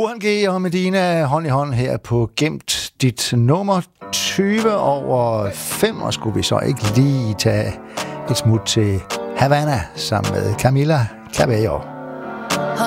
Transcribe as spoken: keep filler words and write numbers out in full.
Burhan G og Medina hånd i hånd her på Gemt dit nummer tyve over fem, og skulle vi så ikke lige tage et smut til Havana sammen med Camila Cabello.